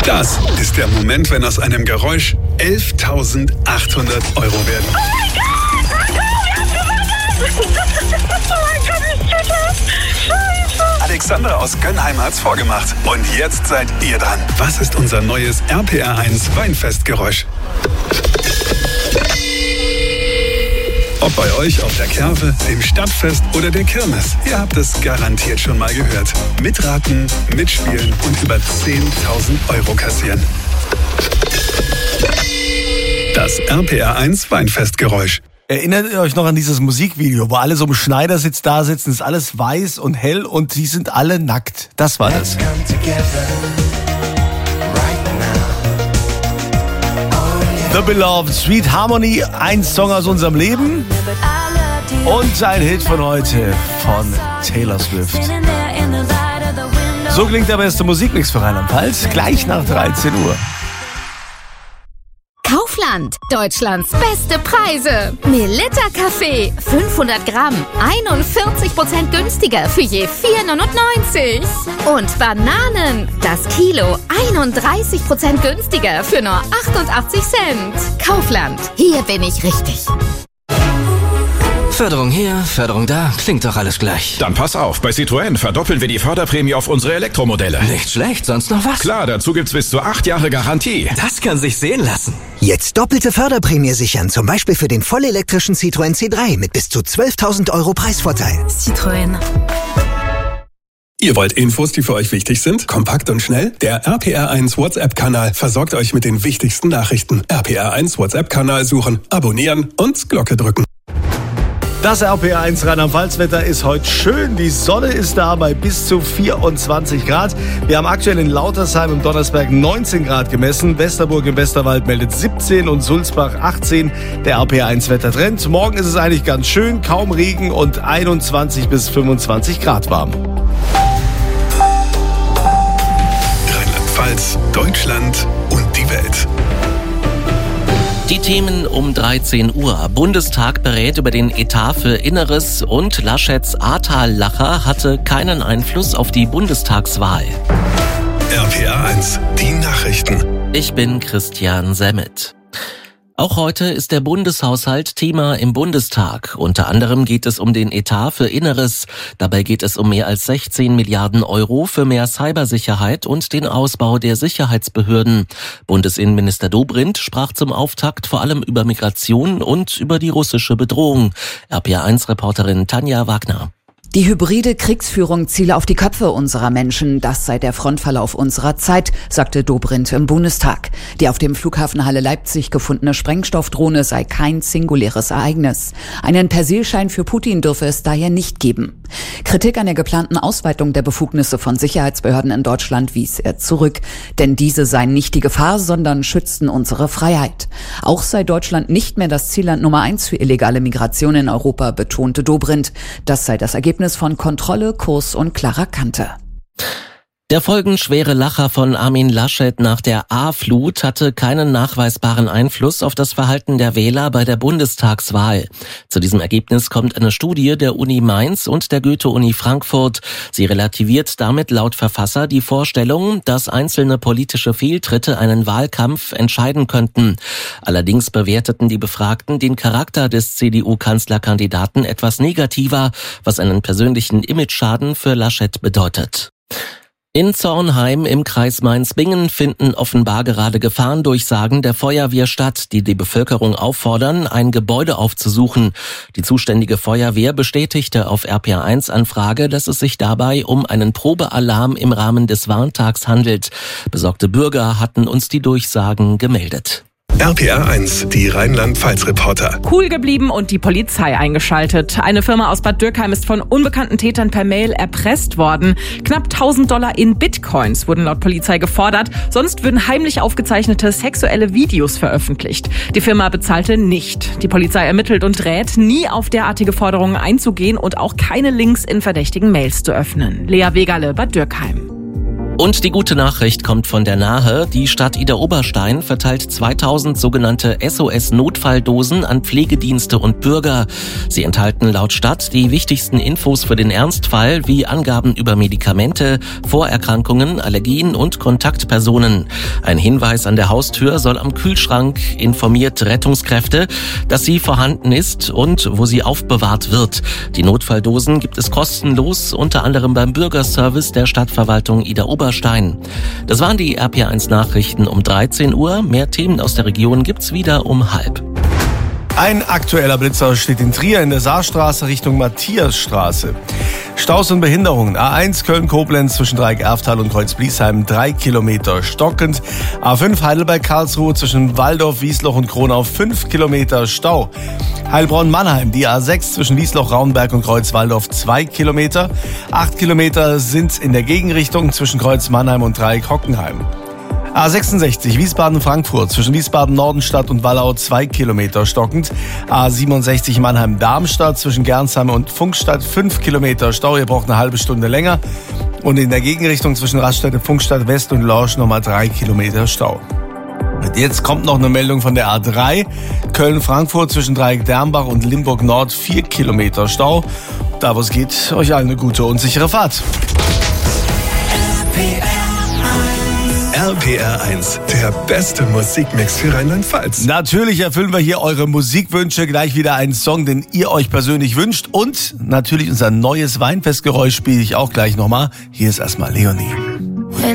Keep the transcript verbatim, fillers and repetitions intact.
Das ist der Moment, wenn aus einem Geräusch elftausendachthundert Euro werden. Oh mein Gott! Oh mein Gott, ich check das! Scheiße! Alexander aus Gönnheim hat's vorgemacht. Und jetzt seid ihr dran. Was ist unser neues R P R eins Weinfestgeräusch? Ob bei euch auf der Kerwe, dem Stadtfest oder der Kirmes, ihr habt es garantiert schon mal gehört. Mitraten, mitspielen und über zehntausend Euro kassieren. Das R P R eins Weinfestgeräusch. Erinnert ihr euch noch an dieses Musikvideo, wo alle so im Schneidersitz da sitzen, ist alles weiß und hell und die sind alle nackt. Das war das. The Beloved, Sweet Harmony, ein Song aus unserem Leben und ein Hit von heute von Taylor Swift. So klingt der beste Musikmix für Rheinland-Pfalz, gleich nach dreizehn Uhr. Kaufland, Deutschlands beste Preise. Melitta Kaffee, fünfhundert Gramm, einundvierzig Prozent günstiger für je vier neunundneunzig. Und Bananen, das Kilo, einunddreißig Prozent günstiger für nur achtundachtzig Cent. Kaufland, hier bin ich richtig. Förderung hier, Förderung da, klingt doch alles gleich. Dann pass auf, bei Citroën verdoppeln wir die Förderprämie auf unsere Elektromodelle. Nicht schlecht, sonst noch was? Klar, dazu gibt's bis zu acht Jahre Garantie. Das kann sich sehen lassen. Jetzt doppelte Förderprämie sichern, zum Beispiel für den vollelektrischen Citroën C drei mit bis zu zwölftausend Euro Preisvorteil. Citroën. Ihr wollt Infos, die für euch wichtig sind? Kompakt und schnell? Der R P R eins WhatsApp-Kanal versorgt euch mit den wichtigsten Nachrichten. R P R eins WhatsApp-Kanal suchen, abonnieren und Glocke drücken. Das R P R eins Rheinland-Pfalz-Wetter ist heute schön. Die Sonne ist da bei bis zu vierundzwanzig Grad. Wir haben aktuell in Lautersheim im Donnersberg neunzehn Grad gemessen. Westerburg im Westerwald meldet siebzehn und Sulzbach achtzehn. Der R P R eins Wettertrend. Morgen ist es eigentlich ganz schön. Kaum Regen und einundzwanzig bis fünfundzwanzig Grad warm. Rheinland-Pfalz, Deutschland und die Welt. Die Themen um dreizehn Uhr. Bundestag berät über den Etat für Inneres und Laschets Ahrtal-Lacher hatte keinen Einfluss auf die Bundestagswahl. R P R eins, die Nachrichten. Ich bin Christian Semmet. Auch heute ist der Bundeshaushalt Thema im Bundestag. Unter anderem geht es um den Etat für Inneres. Dabei geht es um mehr als sechzehn Milliarden Euro für mehr Cybersicherheit und den Ausbau der Sicherheitsbehörden. Bundesinnenminister Dobrindt sprach zum Auftakt vor allem über Migration und über die russische Bedrohung. R P R eins Reporterin Tanja Wagner. Die hybride Kriegsführung ziele auf die Köpfe unserer Menschen. Das sei der Frontverlauf unserer Zeit, sagte Dobrindt im Bundestag. Die auf dem Flughafen Halle Leipzig gefundene Sprengstoffdrohne sei kein singuläres Ereignis. Einen Persilschein für Putin dürfe es daher nicht geben. Kritik an der geplanten Ausweitung der Befugnisse von Sicherheitsbehörden in Deutschland wies er zurück. Denn diese seien nicht die Gefahr, sondern schützten unsere Freiheit. Auch sei Deutschland nicht mehr das Zielland Nummer eins für illegale Migration in Europa, betonte Dobrindt. Das sei das Ergebnis von Kontrolle, Kurs und klarer Kante. Der folgenschwere Lacher von Armin Laschet nach der A-Flut hatte keinen nachweisbaren Einfluss auf das Verhalten der Wähler bei der Bundestagswahl. Zu diesem Ergebnis kommt eine Studie der Uni Mainz und der Goethe-Uni Frankfurt. Sie relativiert damit laut Verfasser die Vorstellung, dass einzelne politische Fehltritte einen Wahlkampf entscheiden könnten. Allerdings bewerteten die Befragten den Charakter des C D U-Kanzlerkandidaten etwas negativer, was einen persönlichen Imageschaden für Laschet bedeutet. In Zornheim im Kreis Mainz-Bingen finden offenbar gerade Gefahrendurchsagen der Feuerwehr statt, die die Bevölkerung auffordern, ein Gebäude aufzusuchen. Die zuständige Feuerwehr bestätigte auf R P R eins Anfrage, dass es sich dabei um einen Probealarm im Rahmen des Warntags handelt. Besorgte Bürger hatten uns die Durchsagen gemeldet. R P R eins, die Rheinland-Pfalz-Reporter. Cool geblieben und die Polizei eingeschaltet. Eine Firma aus Bad Dürkheim ist von unbekannten Tätern per Mail erpresst worden. Knapp tausend Dollar in Bitcoins wurden laut Polizei gefordert. Sonst würden heimlich aufgezeichnete sexuelle Videos veröffentlicht. Die Firma bezahlte nicht. Die Polizei ermittelt und rät, nie auf derartige Forderungen einzugehen und auch keine Links in verdächtigen Mails zu öffnen. Lea Wegerle, Bad Dürkheim. Und die gute Nachricht kommt von der Nahe. Die Stadt Idar-Oberstein verteilt zweitausend sogenannte S O S-Notfalldosen an Pflegedienste und Bürger. Sie enthalten laut Stadt die wichtigsten Infos für den Ernstfall, wie Angaben über Medikamente, Vorerkrankungen, Allergien und Kontaktpersonen. Ein Hinweis an der Haustür soll am Kühlschrank informiert Rettungskräfte, dass sie vorhanden ist und wo sie aufbewahrt wird. Die Notfalldosen gibt es kostenlos, unter anderem beim Bürgerservice der Stadtverwaltung Idar-Oberstein. Das waren die R P R eins Nachrichten um dreizehn Uhr. Mehr Themen aus der Region gibt's wieder um halb. Ein aktueller Blitzer steht in Trier in der Saarstraße Richtung Matthiasstraße. Staus und Behinderungen. A eins Köln-Koblenz zwischen Dreieck-Erftal und Kreuz-Bliesheim drei Kilometer stockend. A fünf Heidelberg-Karlsruhe zwischen Waldorf, Wiesloch und Kronau fünf Kilometer Stau. Heilbronn-Mannheim, die A sechs zwischen Wiesloch, Raunberg und Kreuz-Waldorf zwei Kilometer. acht Kilometer sind in der Gegenrichtung zwischen Kreuz-Mannheim und Dreieck-Hockenheim. A sechsundsechzig Wiesbaden-Frankfurt zwischen Wiesbaden-Nordenstadt und Wallau zwei Kilometer stockend. A siebenundsechzig Mannheim-Darmstadt zwischen Gernsheim und Funkstadt fünf Kilometer Stau. Ihr braucht eine halbe Stunde länger. Und in der Gegenrichtung zwischen Raststätte, Funkstadt West und Lorsch nochmal drei Kilometer Stau. Und jetzt kommt noch eine Meldung von der A drei. Köln-Frankfurt zwischen Dreieck-Dernbach und Limburg-Nord vier Kilometer Stau. Da wo es geht, euch allen eine gute und sichere Fahrt. R P R eins, der beste Musikmix für Rheinland-Pfalz. Natürlich erfüllen wir hier eure Musikwünsche. Gleich wieder einen Song, den ihr euch persönlich wünscht. Und natürlich unser neues Weinfestgeräusch spiele ich auch gleich nochmal. Hier ist erstmal Leonie.